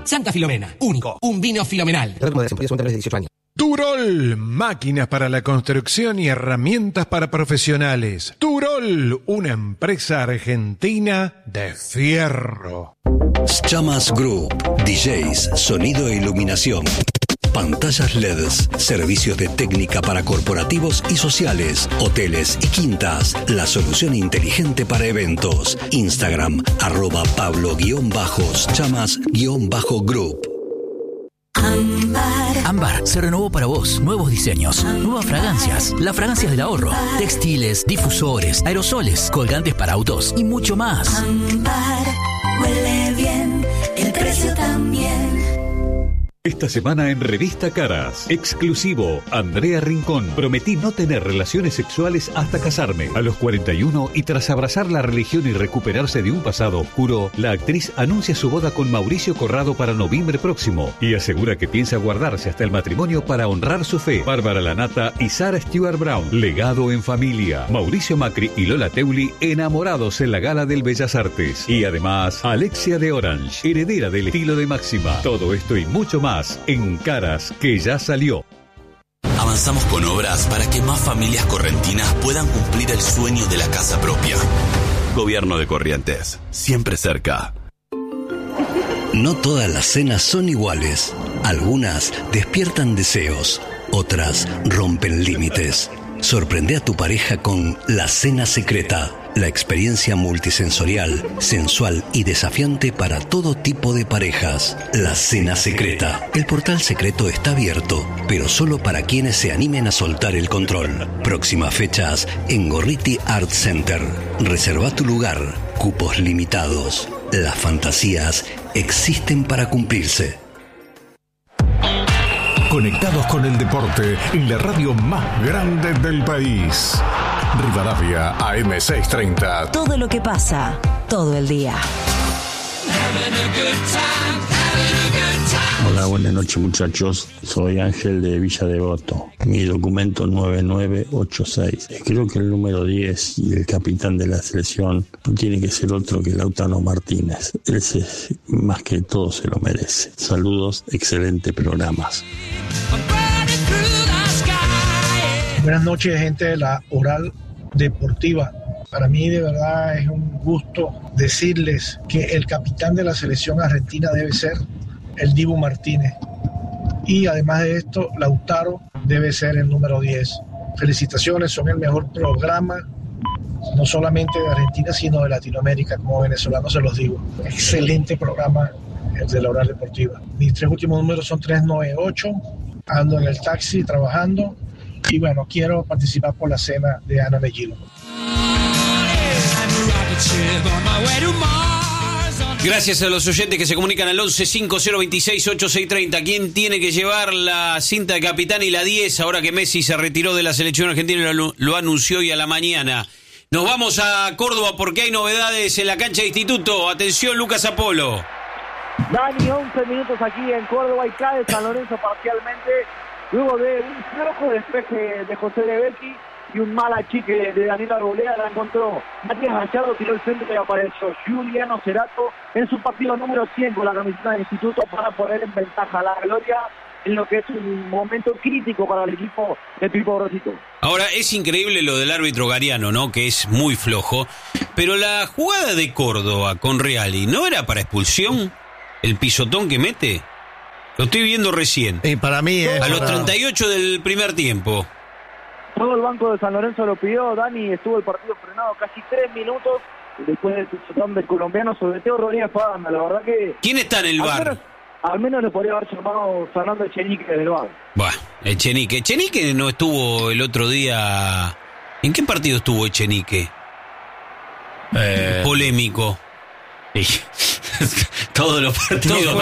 Santa Filomena, único, un vino filomenal. De 18 años. Turol, máquinas para la construcción y herramientas para profesionales. Turol, una empresa argentina de fierro. Chamas Group, DJs, sonido e iluminación. Pantallas LEDs, servicios de técnica para corporativos y sociales, hoteles y quintas. La solución inteligente para eventos. Instagram, @Pablo_Chamas_Group. Ámbar se renovó para vos. Nuevos diseños, nuevas fragancias, las fragancias del ahorro, textiles, difusores, aerosoles, colgantes para autos y mucho más. Ámbar huele bien, el precio también. Esta semana en Revista Caras, exclusivo, Andrea Rincón. Prometí no tener relaciones sexuales hasta casarme. A los 41 y tras abrazar la religión y recuperarse de un pasado oscuro, la actriz anuncia su boda con Mauricio Corrado para noviembre próximo y asegura que piensa guardarse hasta el matrimonio para honrar su fe. Bárbara Lanata y Sarah Stewart Brown, legado en familia. Mauricio Macri y Lola Teuli, enamorados en la gala del Bellas Artes. Y además, Alexia de Orange, heredera del estilo de Máxima. Todo esto y mucho más en Caras, que ya salió. Avanzamos con obras para que más familias correntinas puedan cumplir el sueño de la casa propia. Gobierno de Corrientes, siempre cerca. No todas las cenas son iguales. Algunas despiertan deseos, otras rompen límites. Sorprende a tu pareja con La Cena Secreta, la experiencia multisensorial, sensual y desafiante para todo tipo de parejas. La Cena Secreta. El portal secreto está abierto, pero solo para quienes se animen a soltar el control. Próximas fechas en Gorriti Art Center. Reserva tu lugar. Cupos limitados. Las fantasías existen para cumplirse. Conectados con el deporte en la radio más grande del país. Rivadavia AM630. Todo lo que pasa, todo el día. Hola, buenas noches muchachos. Soy Ángel de Villa Devoto. Mi documento 9986. Creo que el número 10 y el capitán de la selección no tiene que ser otro que Lautaro Martínez. Ese más que todo se lo merece. Saludos, excelente programas. Buenas noches, gente de la Oral Deportiva. Para mí de verdad es un gusto decirles que el capitán de la selección argentina debe ser el Dibu Martínez. Y además de esto, Lautaro debe ser el número 10. Felicitaciones, son el mejor programa, no solamente de Argentina, sino de Latinoamérica. Como venezolano se los digo. Excelente programa el de la Oral Deportiva. Mis 3 últimos números son 398. Ando en el taxi trabajando. Y bueno, quiero participar por la cena de Ana Mellido. Gracias a los oyentes que se comunican al 11-5026-8630. ¿Quién tiene que llevar la cinta de capitán y la 10 ahora que Messi se retiró de la selección argentina y lo anunció hoy a la mañana? Nos vamos a Córdoba porque hay novedades en la cancha de Instituto. Atención, Lucas Apolo. Dani, 11 minutos aquí en Córdoba y cae San Lorenzo parcialmente. Luego de un flojo despeje de José Lebetti y un mal achique de Daniel Arboleda, la encontró Matías Gallardo, tiró el centro y apareció Juliano Cerato en su partido número 100 con la camiseta del Instituto para poner en ventaja a la gloria en lo que es un momento crítico para el equipo de Pipo Rosito. Ahora, es increíble lo del árbitro Gariano, ¿no? Que es muy flojo, pero la jugada de Córdoba con Reali, ¿no era para expulsión? ¿El pisotón que mete? Lo estoy viendo recién. Para mí es... A los 38 del primer tiempo. Todo el banco de San Lorenzo lo pidió, Dani, estuvo el partido frenado casi 3 minutos después del pisotón del colombiano sobre Teo Rodríguez Faganda. La verdad que... ¿Quién está en el VAR? Al menos le podría haber llamado Fernando Echenique desde el VAR. Bueno, Echenique. Echenique no estuvo el otro día... ¿En qué partido estuvo Echenique? Polémico. Todos los partidos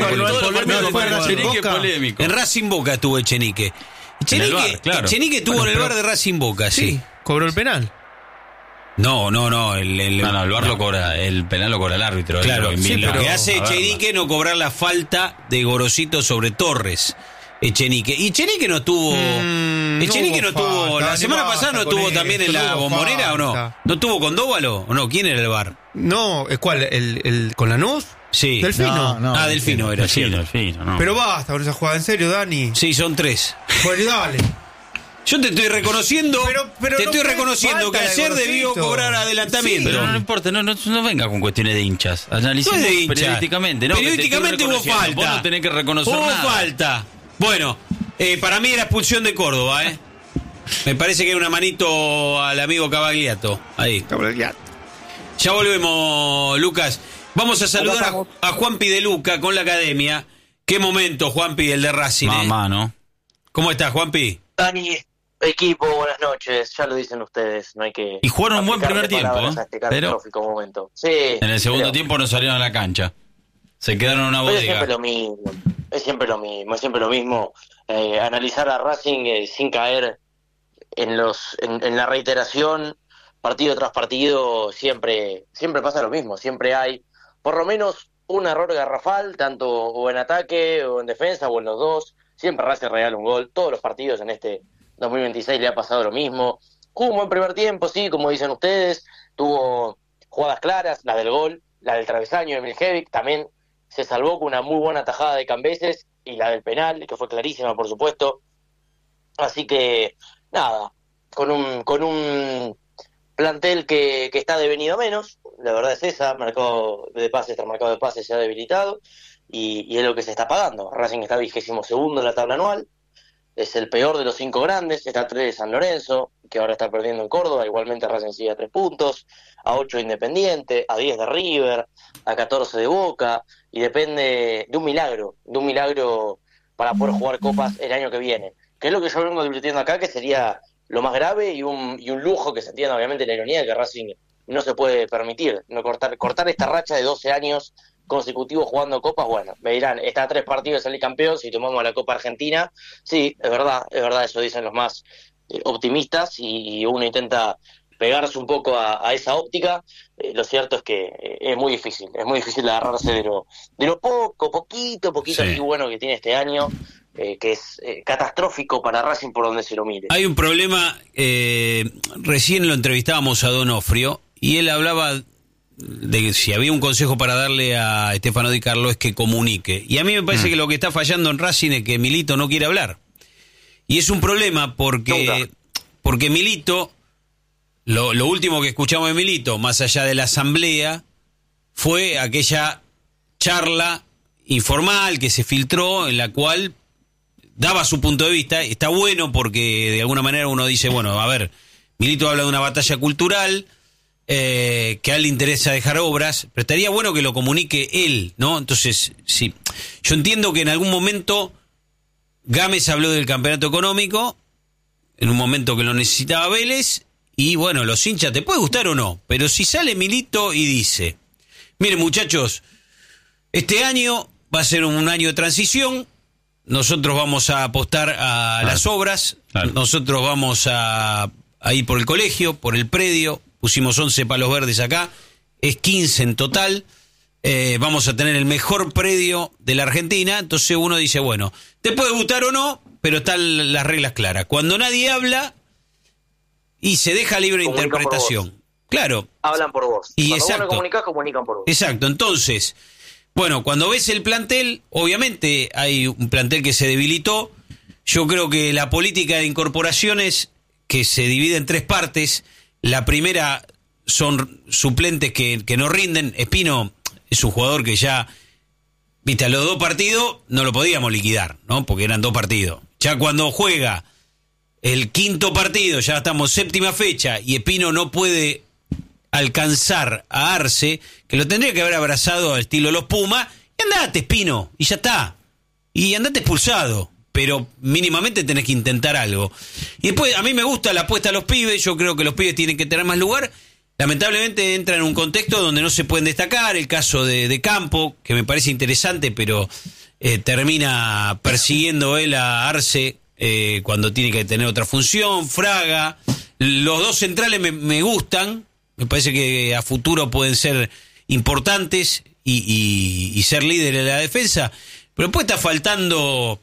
polémico. En Racing Boca estuvo Echenique. Echenique estuvo en el VAR de Racing Boca, sí. ¿Cobró el penal? No, el VAR lo cobra, el penal lo cobra el árbitro. Claro, lo que hace Echenique no cobrar la falta de Gorosito sobre Torres. Echenique. Y Echenique no estuvo. Echenique no estuvo. La semana pasada no estuvo también en la Bombonera, ¿o no? ¿No estuvo con Dóvalo? ¿O no? ¿Quién era el VAR? No, ¿cuál? ¿El con Lanús? Sí. Delfino. Delfino era. Delfino, no. Pero basta con esa jugada, en serio, Dani. Sí, son 3. Pues dale. Yo te estoy reconociendo, pero te no estoy fue reconociendo que falta de ayer debió Gorosito. cobrar adelantamiento. Pero no importa, no venga con cuestiones de hinchas. Analicemos No es de hinchas. periodísticamente. No, Periodísticamente hubo falta. Vos no tenés que reconocer hubo nada. falta. Bueno, para mí era expulsión de Córdoba, Me parece que era una manito al amigo Cavagliato. Ahí. Ya volvemos, Lucas. Vamos a saludar a Juanpi de Luca con la academia. Qué momento, Juanpi, el de Racing. Mamá, ¿no? ¿Cómo estás, Juanpi? Dani, equipo, buenas noches. Ya lo dicen ustedes, no hay que... Y jugaron un buen primer tiempo, a este catastrófico momento. Sí, en el segundo tiempo no salieron a la cancha. Se quedaron en una bodega. Es siempre lo mismo. Analizar a Racing sin caer en la reiteración, partido tras partido, siempre pasa lo mismo. Siempre hay, por lo menos, un error garrafal, tanto o en ataque, o en defensa, o en los dos. Siempre Racing regala un gol. Todos los partidos en este 2026 le ha pasado lo mismo. Jugó un buen primer tiempo, sí, como dicen ustedes. Tuvo jugadas claras, la del gol, la del travesaño de Miljevic. También se salvó con una muy buena tajada de Cambeses, y la del penal, que fue clarísima, por supuesto. Así que, nada, con un plantel que está devenido menos. La verdad es esa, mercado de pases se ha debilitado. Y es lo que se está pagando. Racing está 22º en la tabla anual, es el peor de los 5 grandes, está a 3 de San Lorenzo, que ahora está perdiendo en Córdoba, igualmente Racing sigue a 3 puntos, a 8 de Independiente, a 10 de River, a 14 de Boca, y depende de un milagro para poder jugar copas el año que viene, que es lo que yo vengo divirtiendo acá, que sería lo más grave y un lujo, que se entiende obviamente la ironía de que Racing no se puede permitir, no cortar esta racha de 12 años consecutivos jugando copas. Bueno, me dirán, está a 3 partidos de salir campeón si tomamos la Copa Argentina. Sí, es verdad, eso dicen los más optimistas, y uno intenta pegarse un poco a esa óptica. Lo cierto es que es muy difícil agarrarse de lo poquito sí, así bueno que tiene este año, que es catastrófico para Racing por donde se lo mire. Hay un problema, recién lo entrevistábamos a Donofrio, y él hablaba de que si había un consejo para darle a Stefano Di Carlo es que comunique. Y a mí me parece que lo que está fallando en Racing es que Milito no quiere hablar. Y es un problema porque Milito, lo último que escuchamos de Milito, más allá de la asamblea, fue aquella charla informal que se filtró en la cual daba su punto de vista. Está bueno porque de alguna manera uno dice, bueno, a ver, Milito habla de una batalla cultural, que a él le interesa dejar obras, pero estaría bueno que lo comunique él, ¿no? Entonces, sí, yo entiendo que en algún momento Gámez habló del campeonato económico, en un momento que lo necesitaba Vélez, y bueno, los hinchas, te puede gustar o no, pero si sale Milito y dice, miren muchachos, este año va a ser un año de transición, nosotros vamos a apostar a las obras, nosotros vamos a ir por el colegio, por el predio, pusimos 11 palos verdes acá, es 15 en total, vamos a tener el mejor predio de la Argentina. Entonces uno dice, bueno, te puede gustar o no, pero están las reglas claras. Cuando nadie habla y se deja libre interpretación. Claro. Hablan por vos. Y cuando exacto, vos no comunicás, comunican por vos. Exacto, entonces, bueno, cuando ves el plantel, obviamente hay un plantel que se debilitó. Yo creo que la política de incorporaciones, que se divide en 3 partes. La primera son suplentes que no rinden. Espino es un jugador que ya, viste, a los 2 partidos no lo podíamos liquidar, ¿no? Porque eran 2 partidos. Ya cuando juega el 5º partido, ya estamos 7ª fecha, y Espino no puede alcanzar a Arce, que lo tendría que haber abrazado al estilo los Pumas, y andate, Espino, y ya está. Y andate expulsado, pero mínimamente tenés que intentar algo. Y después, a mí me gusta la apuesta a los pibes, yo creo que los pibes tienen que tener más lugar. Lamentablemente entra en un contexto donde no se pueden destacar, el caso de Campo, que me parece interesante, pero termina persiguiendo él a Arce cuando tiene que tener otra función. Fraga, los 2 centrales me gustan, me parece que a futuro pueden ser importantes y ser líderes de la defensa, pero después está faltando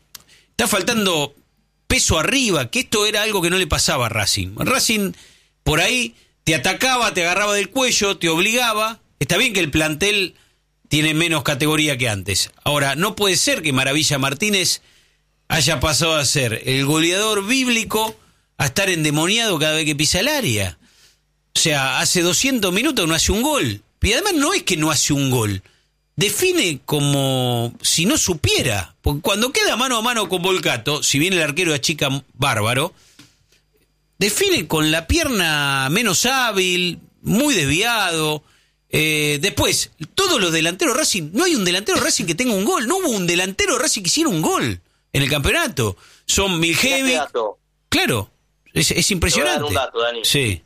peso arriba, que esto era algo que no le pasaba a Racing. Racing por ahí te atacaba, te agarraba del cuello, te obligaba. Está bien que el plantel tiene menos categoría que antes. Ahora, no puede ser que Maravilla Martínez haya pasado a ser el goleador bíblico a estar endemoniado cada vez que pisa el área. O sea, hace 200 minutos no hace un gol. Y además no es que no hace un gol. Define como si no supiera. Porque cuando queda mano a mano con Volcato, si bien el arquero achica bárbaro, define con la pierna menos hábil, muy desviado. Después, todos los delanteros Racing, no hay un delantero Racing que tenga un gol. No hubo un delantero Racing que hiciera un gol en el campeonato. Son Miljevic. Claro, es impresionante. Te voy a dar un dato, Dani. Sí.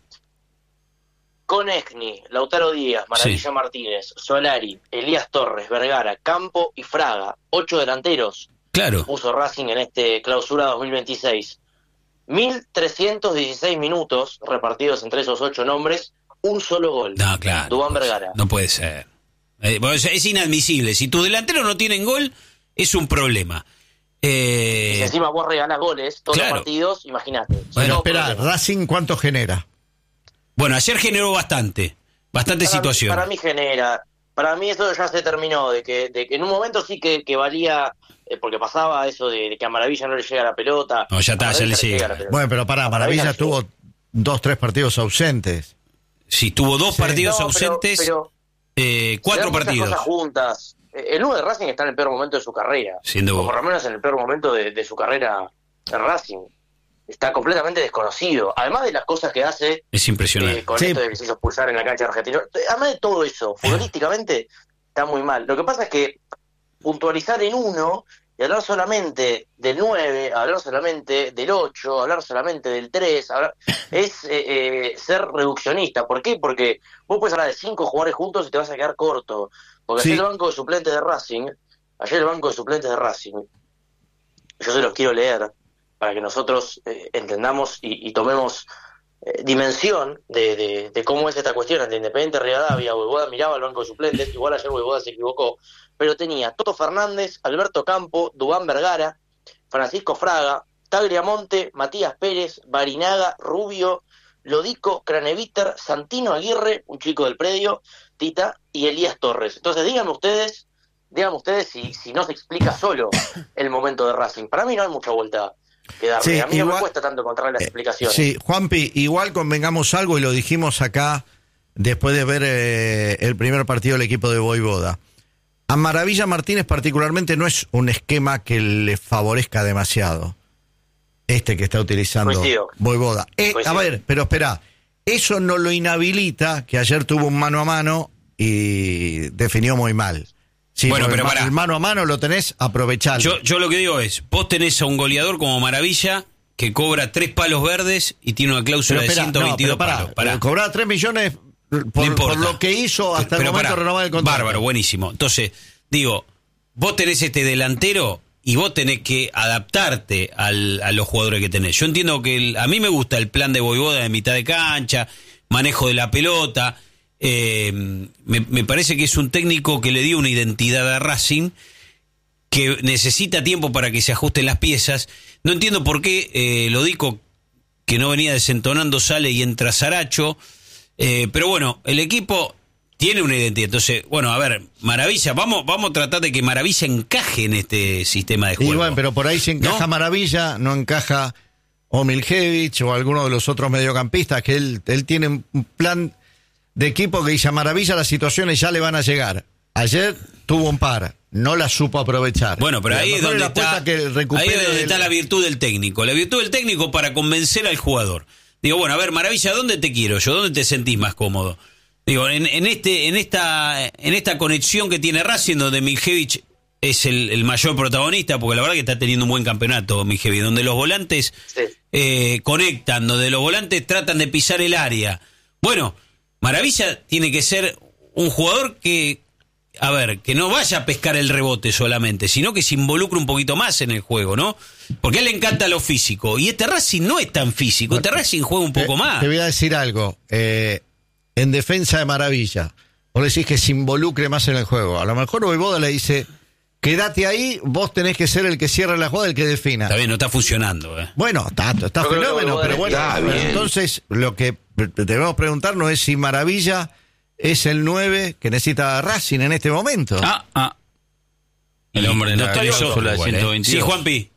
Konechny, Lautaro Díaz, Maravilla Martínez, Solari, Elías Torres, Vergara, Campo y Fraga, 8 delanteros. Claro. Puso Racing en este clausura 2026. 1.316 minutos repartidos entre esos 8 nombres, un solo gol. No, claro. Duván Vergara. No puede ser. Es inadmisible. Si tus delanteros no tienen gol, es un problema. Y si encima vos regalás goles todos los partidos, imagínate. Bueno, espera, Racing, ¿cuánto genera? Bueno, ayer generó bastante situación. Para mí genera. Para mí eso ya se terminó, de que en un momento sí que valía, porque pasaba eso de que a Maravilla no le llega la pelota. No, ya está, ya le llega. Bueno, pero pará, Maravilla tuvo 2-3 partidos ausentes. Sí, tuvo 2 partidos ausentes, pero 4 partidos. Cosas juntas. El 9 de Racing está en el peor momento de su carrera. Siendo o por lo menos en el peor momento de su carrera en Racing. Está completamente desconocido. Además de las cosas que hace... Es impresionante. Con esto de que se hizo expulsar en la cancha argentina. Además de todo eso, futbolísticamente está muy mal. Lo que pasa es que puntualizar en uno y hablar solamente del 9, hablar solamente del 8, hablar solamente del 3, es ser reduccionista. ¿Por qué? Porque vos puedes hablar de 5 jugadores juntos y te vas a quedar corto. Porque ayer el banco de suplentes de Racing, yo se los quiero leer para que nosotros entendamos y tomemos dimensión de cómo es esta cuestión. Ante Independiente Rivadavia, Voivoda miraba al banco de suplentes, igual ayer Voivoda se equivocó, pero tenía Toto Fernández, Alberto Campo, Duván Vergara, Francisco Fraga, Tagliamonte, Matías Pérez, Barinaga, Rubio, Lodico, Craneviter, Santino Aguirre, un chico del predio, Tita y Elías Torres. Entonces díganme ustedes si no se explica solo el momento de Racing. Para mí no hay mucha vuelta que darle. Sí, a mí no me cuesta tanto encontrar las explicaciones. Sí, Juanpi, igual convengamos algo, y lo dijimos acá después de ver el primer partido del equipo de Voivoda. A Maravilla Martínez particularmente no es un esquema que le favorezca demasiado, que está utilizando Voivoda. A ver, pero espera, eso no lo inhabilita, que ayer tuvo un mano a mano y definió muy mal. Sí, bueno, pero el mano a mano lo tenés, aprovechalo. Yo lo que digo es, vos tenés a un goleador como Maravilla que cobra 3 palos verdes y tiene una cláusula de 122 palos. Cobraba 3 millones por lo que hizo hasta el momento de renovar el contrato. Bárbaro, buenísimo. Entonces, digo, vos tenés este delantero y vos tenés que adaptarte a los jugadores que tenés. Yo entiendo que a mí me gusta el plan de Voivoda de mitad de cancha, manejo de la pelota. Me parece que es un técnico que le dio una identidad a Racing, que necesita tiempo para que se ajusten las piezas. No entiendo por qué Lodico, que no venía desentonando, sale y entra Saracho, pero bueno, el equipo tiene una identidad. Entonces, bueno, a ver, Maravilla, vamos a tratar de que Maravilla encaje en este sistema de juego. Y bueno, pero por ahí si encaja Maravilla, no encaja o Miljevic o alguno de los otros mediocampistas, que él tiene un plan de equipo que dice: a Maravilla las situaciones ya le van a llegar. Ayer tuvo un par, no la supo aprovechar. Bueno, pero ahí es donde está la virtud del técnico. La virtud del técnico para convencer al jugador. Digo, bueno, a ver, Maravilla, ¿dónde te quiero yo? ¿Dónde te sentís más cómodo? Digo, en esta conexión que tiene Racing, donde Miljevic es el mayor protagonista, porque la verdad que está teniendo un buen campeonato Miljevic, donde los volantes conectan, donde los volantes tratan de pisar el área. Bueno, Maravilla tiene que ser un jugador que no vaya a pescar el rebote solamente, sino que se involucre un poquito más en el juego, ¿no? Porque a él le encanta lo físico, y este Racing no es tan físico, este Racing juega un poco más. Te voy a decir algo, en defensa de Maravilla, vos le decís que se involucre más en el juego. A lo mejor Voivoda le dice: quédate ahí, vos tenés que ser el que cierre la jugada, el que defina. Está bien, no está funcionando. Bueno, está fenómeno, pero bueno, entonces lo que debemos preguntarnos es si Maravilla es el 9 que necesita Racing en este momento. El hombre de no la está cláusula de igual, 122. Sí, Juanpi.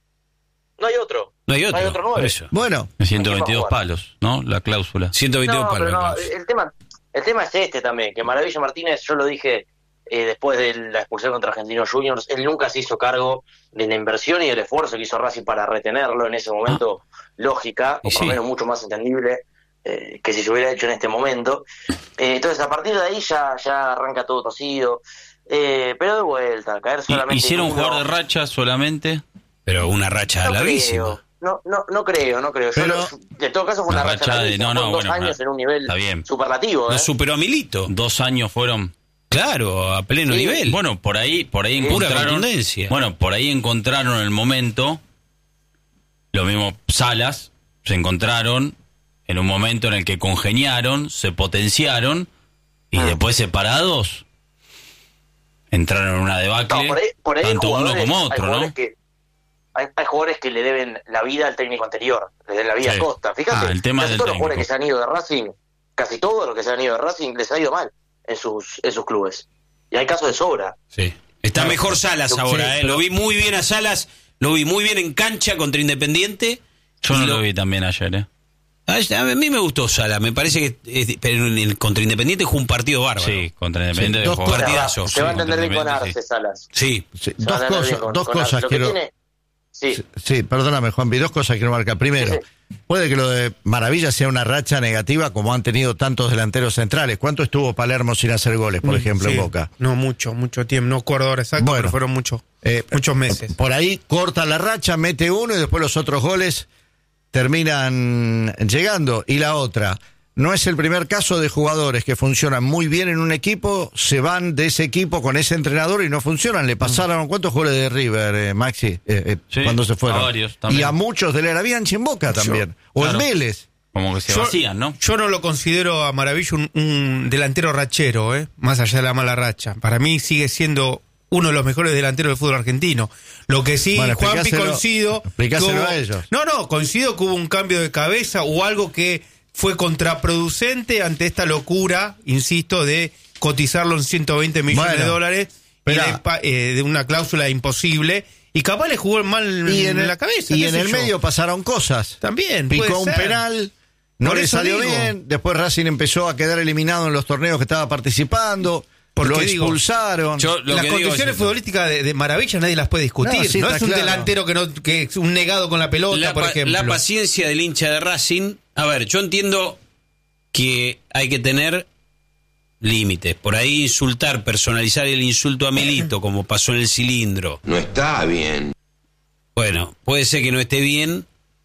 No hay otro. No hay otro. 9. Por eso. Bueno. 122 palos, ¿no? La cláusula. 122 No, palos. pero no, la cláusula. el tema es este también, que Maravilla Martínez, yo lo dije después de la expulsión contra Argentinos Juniors, él nunca se hizo cargo de la inversión y del esfuerzo que hizo Racing para retenerlo en ese momento, lógica, o por lo menos mucho más entendible que si se hubiera hecho en este momento. Entonces, a partir de ahí ya arranca todo torcido. Pero de vuelta, caer solamente. ¿Hicieron jugar de racha solamente? Pero una racha larguísima. No creo. Pero, De todo caso fue una racha larguísima. Fueron 2 años en un nivel superlativo. Lo superó a Milito. 2 años fueron. Claro, a pleno nivel. Bueno, por ahí Pura encontraron. contundencia. Bueno, por ahí encontraron el momento. Lo mismo Salas, se encontraron en un momento en el que congeniaron, se potenciaron y después separados entraron en una debacle, por ahí tanto uno como otro, ¿no? Hay jugadores que le deben la vida al técnico anterior, le deben la vida a Costa. Fíjate, el tema casi del todos los técnico. jugadores que se han ido de Racing, casi todos los que se han ido de Racing les ha ido mal en sus clubes. Y hay casos de sobra. Sí. Está mejor Salas ahora, sí, Lo vi muy bien a Salas, lo vi muy bien en cancha contra Independiente. Yo no lo vi también ayer, A mí me gustó Salas, me parece que pero contra Independiente jugó un partido bárbaro. Sí, contra Independiente dos jugó partidazos. Se va a entender bien con Arce, Salas. Sí. Dos cosas quiero. Sí, perdóname, Juanpi, 2 cosas quiero marcar. Primero, puede que lo de Maravilla sea una racha negativa como han tenido tantos delanteros centrales. ¿Cuánto estuvo Palermo sin hacer goles, por ejemplo, en Boca? No, mucho tiempo. No acuerdo ahora exacto, pero fueron muchos meses. Por ahí corta la racha, mete uno y después los otros goles terminan llegando. Y la otra, no es el primer caso de jugadores que funcionan muy bien en un equipo, se van de ese equipo con ese entrenador y no funcionan. Le pasaron, ¿cuántos goles de River, Maxi, cuando se fueron? A varios también. Y a muchos de la Bianchi en Boca también. O en Vélez. Como que se vacían, ¿no? Yo no lo considero a Maravilla un delantero rachero, más allá de la mala racha. Para mí sigue siendo uno de los mejores delanteros del fútbol argentino. Lo que sí, bueno, Juanpi, coincido. Explicáselo a ellos. Coincido que hubo un cambio de cabeza o algo que fue contraproducente ante esta locura, insisto, de cotizarlo en 120 millones de dólares y de una cláusula imposible. Y capaz le jugó mal en la cabeza. Y en el medio pasaron cosas. También. Picó un penal, no le salió digo. bien. Después Racing empezó a quedar eliminado en los torneos que estaba participando. Lo expulsaron. Las condiciones futbolísticas de Maravilla nadie las puede discutir. No es un delantero que es un negado con la pelota, por ejemplo. La paciencia del hincha de Racing. A ver, yo entiendo que hay que tener límites. Por ahí insultar, personalizar el insulto a Milito, como pasó en el Cilindro. No está bien. Bueno, puede ser que no esté bien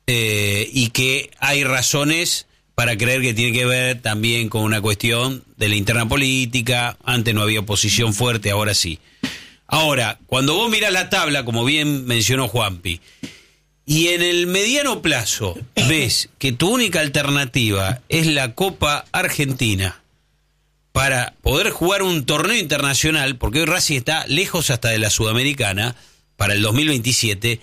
y que hay razones para creer que tiene que ver también con una cuestión de la interna política. Antes no había oposición fuerte, ahora sí. Ahora, cuando vos mirás la tabla, como bien mencionó Juanpi, y en el mediano plazo ves que tu única alternativa es la Copa Argentina para poder jugar un torneo internacional, porque hoy Racing está lejos hasta de la Sudamericana para el 2027,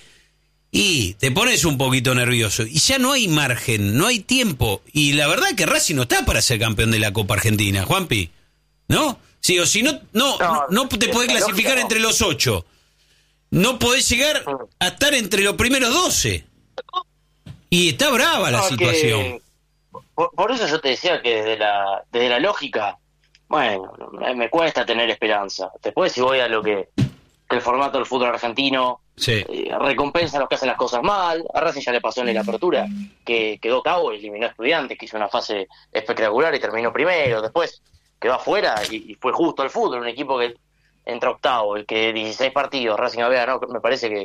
y te pones un poquito nervioso, y ya no hay margen, no hay tiempo, y la verdad que Racing no está para ser campeón de la Copa Argentina, Juanpi, ¿no? Sí, o si no te podés clasificar entre los 8. No podés llegar a estar entre los primeros 12. Y está brava la situación. Por eso yo te decía que desde la lógica, bueno, me cuesta tener esperanza. Después, si voy a lo que el formato del fútbol argentino recompensa a los que hacen las cosas mal. A Racing ya le pasó en la apertura, que quedó cabo y eliminó a Estudiantes, que hizo una fase espectacular y terminó primero. Después quedó afuera y fue justo al fútbol, un equipo que entra octavo, el que 16 partidos, Racing había ganado, me parece que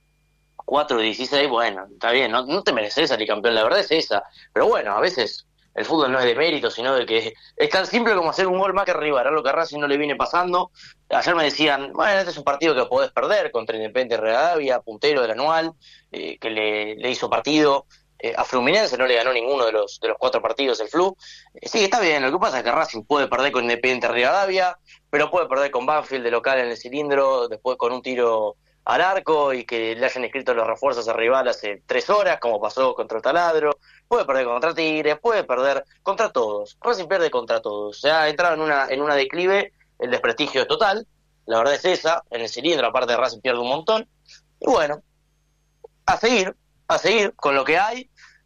4 de 16, bueno, está bien, no te mereces salir campeón, la verdad es esa, pero bueno, a veces el fútbol no es de mérito, sino de que es tan simple como hacer un gol más que arribar, a lo que a Racing no le viene pasando. Ayer me decían, bueno, este es un partido que podés perder contra Independiente Rivadavia, puntero del anual, que le hizo partido a Fluminense, no le ganó ninguno de los 4 partidos el Flu. Sí, está bien, lo que pasa es que Racing puede perder con Independiente Rivadavia, pero puede perder con Banfield de local en el Cilindro, después con un tiro al arco y que le hayan escrito los refuerzos al rival hace 3 horas, como pasó contra el Taladro. Puede perder contra Tigres, puede perder contra todos. Racing pierde contra todos. Se ha entrado en una declive, el desprestigio es total. La verdad es esa, en el cilindro, aparte de Racing pierde un montón. Y bueno, a seguir con lo que hay.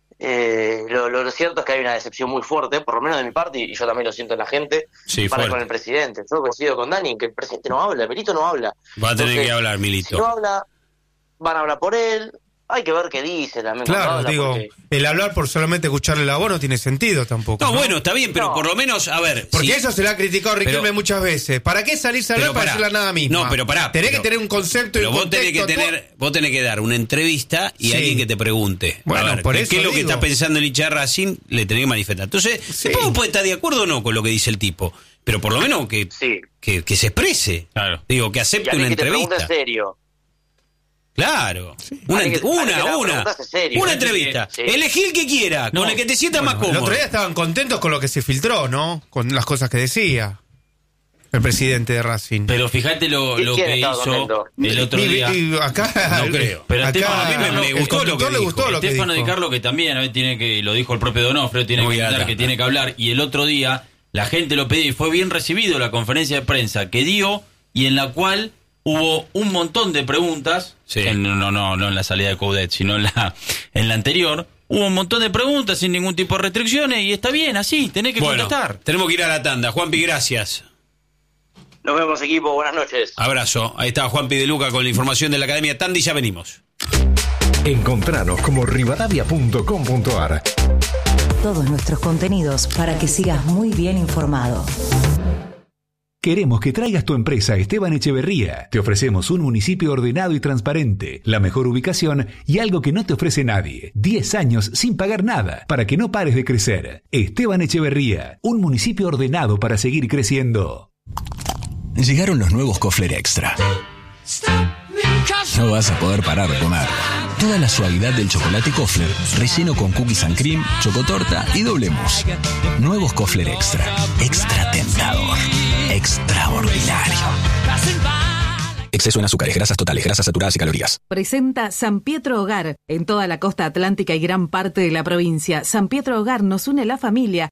Lo cierto es que hay una decepción muy fuerte, por lo menos de mi parte, y yo también lo siento en la gente, con el presidente. Yo coincido con Dani, que el presidente no habla, Milito no habla. Va a tener que hablar, Milito. Si no habla, van a hablar por él. Hay que ver qué dice también. Claro, digo, el hablar por solamente escucharle la voz no tiene sentido tampoco. No, bueno, está bien, pero por lo menos, a ver. Porque eso se le ha criticado a Riquelme muchas veces. ¿Para qué salirse a hablar para decir la nada misma? No, pero pará. Tenés que tener un concepto y un contexto. Vos tenés que dar una entrevista y alguien que te pregunte. Bueno, a ver, por eso ¿qué es lo que digo. está pensando el hincha de Racing? Le tenés que manifestar. Entonces, después vos podés estar de acuerdo o no con lo que dice el tipo. Pero por lo menos que se exprese. Claro. Digo, que acepte una entrevista. En serio. Claro, una entrevista. Elegí el que quiera, con el que te sientas más cómodo. El otro día estaban contentos con lo que se filtró, ¿no? Con las cosas que decía el presidente de Racing. Pero fíjate lo que hizo el otro día. Y acá no creo. Pero acá, a mí me gustó lo que le gustó lo que Estefano dijo. Di Carlo, que también tiene que, lo dijo el propio Donofrio, tiene que entender que tiene que hablar. Y el otro día la gente lo pedía y fue bien recibido la conferencia de prensa que dio y en la cual hubo un montón de preguntas, no en la salida de Coudet, sino en la anterior. Hubo un montón de preguntas sin ningún tipo de restricciones y está bien, así, tenés que contestar. Tenemos que ir a la tanda. Juanpi, gracias. Nos vemos, equipo, buenas noches. Abrazo. Ahí está Juanpi de Luca con la información de la Academia Tanda y ya venimos. Encontranos como rivadavia.com.ar. Todos nuestros contenidos para que sigas muy bien informado. Queremos que traigas tu empresa a Esteban Echeverría. Te ofrecemos un municipio ordenado y transparente, la mejor ubicación y algo que no te ofrece nadie. 10 años sin pagar nada, para que no pares de crecer. Esteban Echeverría, un municipio ordenado para seguir creciendo. Llegaron los nuevos Kofler Extra. No vas a poder parar de comer. Toda la suavidad del chocolate Kofler, relleno con cookies and cream, chocotorta y doble mousse. Nuevos Kofler Extra. Extra tentador. Extraordinario. Exceso en azúcares, grasas totales, grasas saturadas y calorías. Presenta San Pietro Hogar. En toda la costa atlántica y gran parte de la provincia, San Pietro Hogar nos une la familia.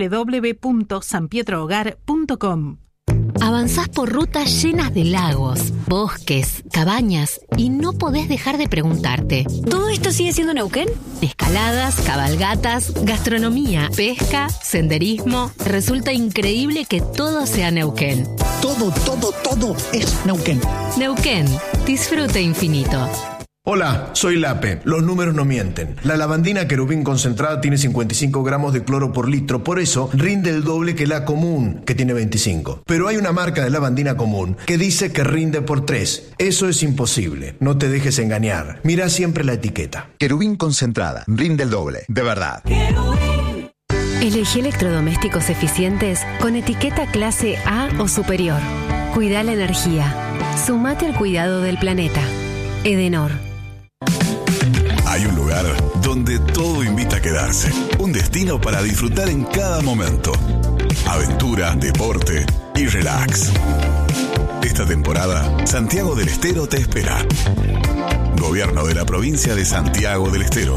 www.sanpietrohogar.com. Avanzás por rutas llenas de lagos, bosques, cabañas y no podés dejar de preguntarte: ¿todo esto sigue siendo Neuquén? Escaladas, cabalgatas, gastronomía, pesca, senderismo. Resulta increíble que todo sea Neuquén. Todo es Neuquén. Neuquén, disfrute infinito. Hola, soy Lape. Los números no mienten. La lavandina querubín concentrada tiene 55 gramos de cloro por litro, por eso rinde el doble que la común, que tiene 25. Pero hay una marca de lavandina común que dice que rinde por 3. Eso es imposible. No te dejes engañar. Mira siempre la etiqueta. Querubín concentrada. Rinde el doble. De verdad. Elegí electrodomésticos eficientes con etiqueta clase A o superior. Cuida la energía. Sumate al cuidado del planeta. Edenor. Hay un lugar donde todo invita a quedarse. Un destino para disfrutar en cada momento. Aventura, deporte y relax. Esta temporada, Santiago del Estero te espera. Gobierno de la provincia de Santiago del Estero.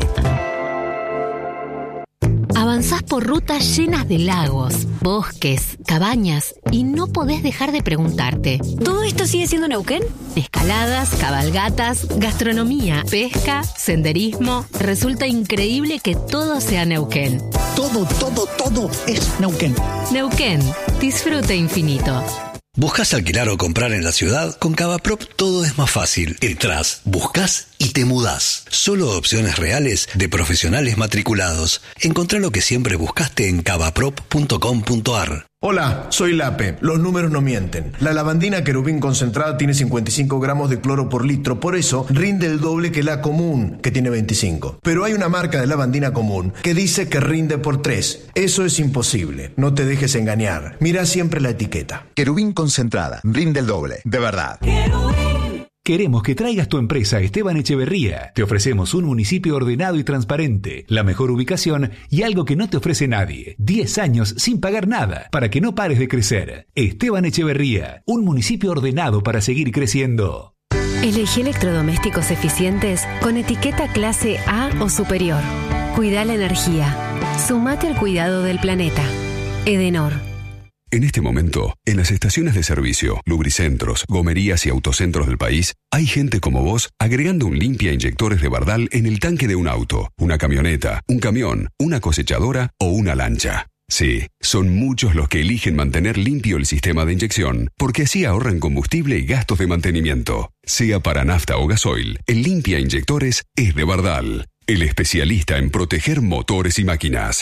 Avanzás por rutas llenas de lagos, bosques, cabañas y no podés dejar de preguntarte: ¿todo esto sigue siendo Neuquén? Escaladas, cabalgatas, gastronomía, pesca, senderismo. Resulta increíble que todo sea Neuquén. Todo es Neuquén. Neuquén, disfrute infinito. ¿Buscas alquilar o comprar en la ciudad? Con Cavaprop todo es más fácil. Entrás, buscas y te mudás. Solo opciones reales de profesionales matriculados. Encontrá lo que siempre buscaste en cavaprop.com.ar. Hola, soy Lape. Los números no mienten. La lavandina querubín concentrada tiene 55 gramos de cloro por litro, por eso rinde el doble que la común, que tiene 25. Pero hay una marca de lavandina común que dice que rinde por 3. Eso es imposible. No te dejes engañar. Mira siempre la etiqueta. Querubín concentrada. Rinde el doble. De verdad. Queremos que traigas tu empresa a Esteban Echeverría. Te ofrecemos un municipio ordenado y transparente, la mejor ubicación y algo que no te ofrece nadie. 10 años sin pagar nada, para que no pares de crecer. Esteban Echeverría, un municipio ordenado para seguir creciendo. Elegí electrodomésticos eficientes con etiqueta clase A o superior. Cuida la energía. Sumate al cuidado del planeta. Edenor. En este momento, en las estaciones de servicio, lubricentros, gomerías y autocentros del país, hay gente como vos agregando un limpia inyectores de Bardal en el tanque de un auto, una camioneta, un camión, una cosechadora o una lancha. Sí, son muchos los que eligen mantener limpio el sistema de inyección, porque así ahorran combustible y gastos de mantenimiento. Sea para nafta o gasoil, el limpia inyectores es de Bardal, el especialista en proteger motores y máquinas.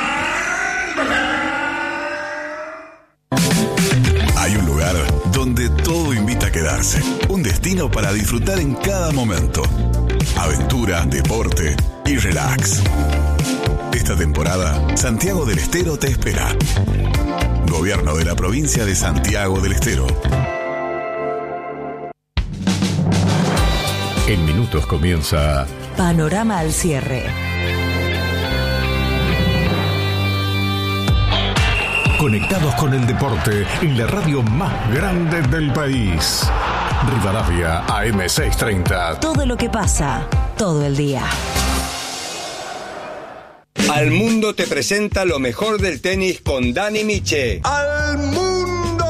Hay un lugar donde todo invita a quedarse. Un destino para disfrutar en cada momento. Aventura, deporte y relax. Esta temporada, Santiago del Estero te espera. Gobierno de la provincia de Santiago del Estero. En minutos comienza Panorama al cierre. Conectados con el deporte en la radio más grande del país. Rivadavia AM630. Todo lo que pasa, todo el día. Al Mundo te presenta lo mejor del tenis con Dani Miche. ¡Al Mundo!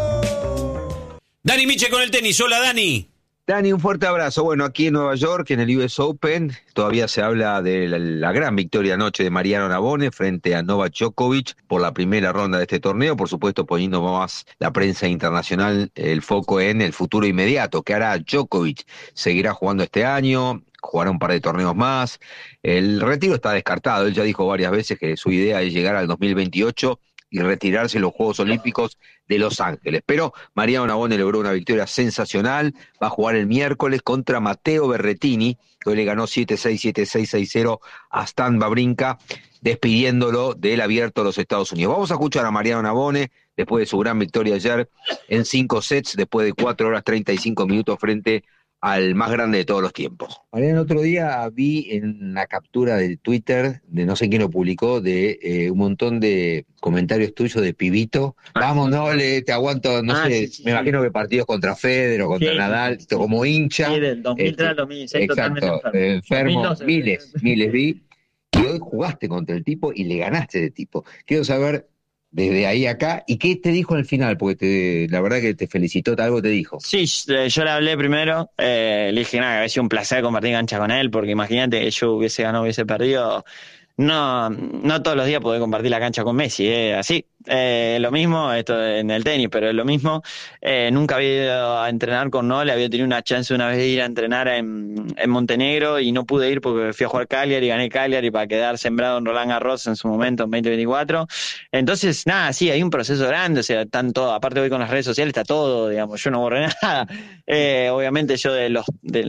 Dani Miche con el tenis. Hola, Dani. Dani, un fuerte abrazo. Bueno, aquí en Nueva York, en el US Open, todavía se habla de la gran victoria anoche de Mariano Navone frente a Novak Djokovic por la primera ronda de este torneo, por supuesto poniendo más la prensa internacional el foco en el futuro inmediato. ¿Qué hará Djokovic? ¿Seguirá jugando este año? ¿Jugará un par de torneos más? El retiro está descartado. Él ya dijo varias veces que su idea es llegar al 2028 y retirarse en los Juegos Olímpicos de Los Ángeles. Pero Mariano Navone logró una victoria sensacional. Va a jugar el miércoles contra Matteo Berrettini, que hoy le ganó 7-6, 7-6, 6-0 a Stan Wawrinka, despidiéndolo del Abierto de los Estados Unidos. Vamos a escuchar a Mariano Navone después de su gran victoria ayer en 5 sets, después de 4 horas 35 minutos frente al más grande de todos los tiempos. Mariano, otro día vi en la captura del Twitter, de no sé quién lo publicó, de un montón de comentarios tuyos de pibito. Vamos, no, te aguanto, no sé, me imagino que partidos contra Federer o contra Nadal, como hincha. Sí, del 2003 al 2006, exacto, totalmente enfermo, 2012, miles vi. Y hoy jugaste contra el tipo y le ganaste de tipo. Quiero saber desde ahí acá, ¿y qué te dijo al final? Porque la verdad que te felicitó, algo te dijo. Sí, yo le hablé primero, le dije nada, que había sido un placer compartir cancha con él, porque imagínate que yo hubiese ganado, hubiese perdido. No todos los días poder compartir la cancha con Messi, así. Lo mismo, esto en el tenis, pero es lo mismo. Nunca había ido a entrenar con Nole, había tenido una chance una vez de ir a entrenar en Montenegro y no pude ir porque fui a jugar Cagliari, gané Cagliari para quedar sembrado en Roland Garros en su momento, en 2024. Entonces, nada, sí, hay un proceso grande, o sea, están todo, aparte hoy con las redes sociales está todo, digamos, yo no borré nada. Obviamente yo de los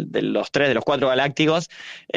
4 galácticos,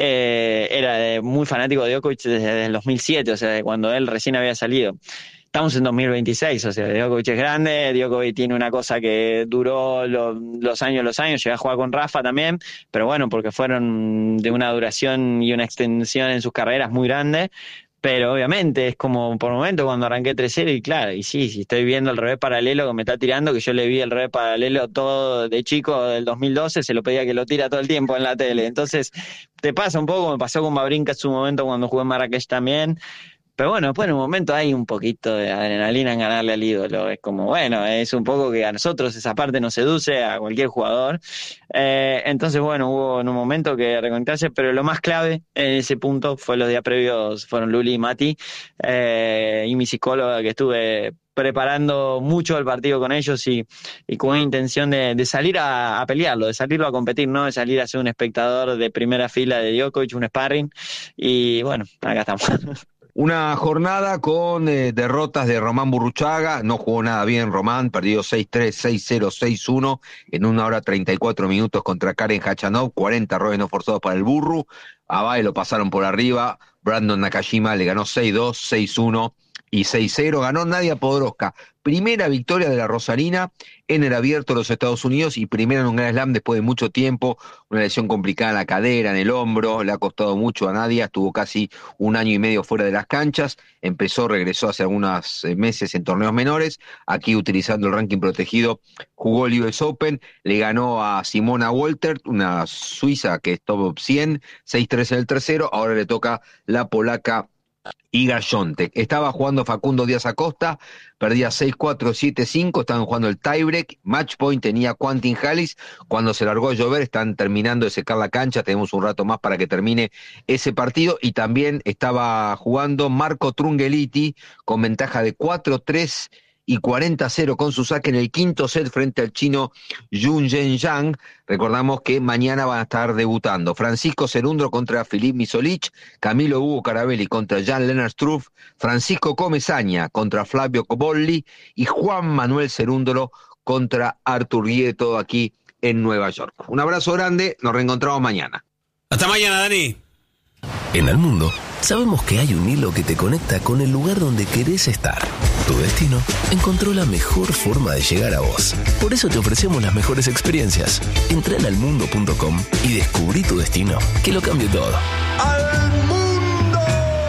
era muy fanático de Djokovic desde el 2007, o sea, de cuando él recién había salido. Estamos en 2026, o sea, Djokovic es grande, Djokovic tiene una cosa que duró los años, llegué a jugar con Rafa también, pero bueno, porque fueron de una duración y una extensión en sus carreras muy grande, pero obviamente es como por momento cuando arranqué 3-0 y claro, y sí, si estoy viendo el revés paralelo que me está tirando, que yo le vi el revés paralelo todo de chico del 2012, se lo pedía que lo tira todo el tiempo en la tele, entonces te pasa un poco, me pasó con Wawrinka en su momento cuando jugué en Marrakech también. Pero bueno, después en un momento hay un poquito de adrenalina en ganarle al ídolo. Es como, bueno, es un poco que a nosotros esa parte nos seduce, a cualquier jugador. Entonces, bueno, hubo en un momento que reconectarse, pero lo más clave en ese punto fue los días previos, fueron Luli y Mati, y mi psicóloga, que estuve preparando mucho el partido con ellos y con una intención de salir a pelearlo, de salirlo a competir, no de salir a ser un espectador de primera fila de Djokovic, un sparring. Y bueno, acá estamos. Una jornada con derrotas de Román Burruchaga, no jugó nada bien Román, perdió 6-3, 6-0, 6-1 en 1 hora 34 minutos contra Karen Khachanov, 40 errores no forzados para el Burru, a Bae lo pasaron por arriba, Brandon Nakashima le ganó 6-2, 6-1 y 6-0. Ganó Nadia Podoroska. Primera victoria de la rosarina en el Abierto de los Estados Unidos y primera en un Grand Slam después de mucho tiempo. Una lesión complicada en la cadera, en el hombro. Le ha costado mucho a Nadia. Estuvo casi 1 año y medio fuera de las canchas. Regresó hace algunos meses en torneos menores. Aquí, utilizando el ranking protegido, jugó el US Open. Le ganó a Simona Walter, una suiza que es top 100, 6-3 en el tercero. Ahora le toca la polaca Iga Świątek. Estaba jugando Facundo Díaz Acosta, perdía 6-4, 7-5, estaban jugando el tiebreak, match point tenía Quentin Halys, cuando se largó a llover, están terminando de secar la cancha, tenemos un rato más para que termine ese partido, y también estaba jugando Marco Trungelliti, con ventaja de 4-3 y 40-0 con su saque en el quinto set frente al chino Jun Zhenzhang. Recordamos que mañana van a estar debutando Francisco Cerundolo contra Filip Misolic, Camilo Hugo Carabelli contra Jan-Lennard Struff, Francisco Comesaña contra Flavio Cobolli y Juan Manuel Cerúndolo contra Arthur Rie, todo aquí en Nueva York. Un abrazo grande, nos reencontramos mañana. Hasta mañana, Dani. En el mundo, sabemos que hay un hilo que te conecta con el lugar donde querés estar. Tu destino encontró la mejor forma de llegar a vos. Por eso te ofrecemos las mejores experiencias. Entra en almundo.com y descubrí tu destino, que lo cambie todo. ¡Al mundo!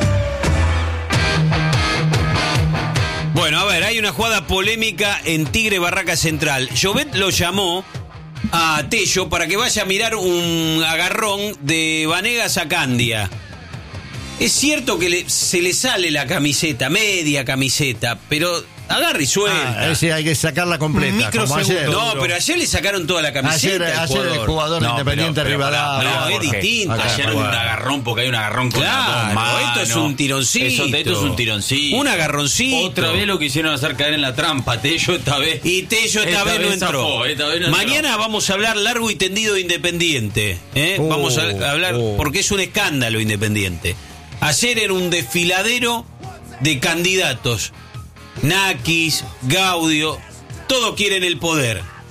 Bueno, a ver, hay una jugada polémica en Tigre Barraca Central. Llobet lo llamó a Tello para que vaya a mirar un agarrón de Vanegas a Candia. Es cierto que se le sale la camiseta, media camiseta, pero agarra y suelta. Sí, hay que sacarla completa. Como ayer. No, pero ayer le sacaron toda la camiseta. Ayer el jugador Independiente Rivadavia. No, es distinto. Ayer hubo un agarrón, porque hay un agarrón con las dos manos. Esto es un tironcito. Esto es un tironcito. Un agarroncito. Otra vez lo quisieron hacer caer en la trampa. Tello esta vez. Y Tello esta vez no entró. Mañana vamos a hablar largo y tendido de Independiente. Vamos a hablar, porque es un escándalo Independiente. Ayer era un desfiladero de candidatos. Nakis, Gaudio, todos quieren el poder.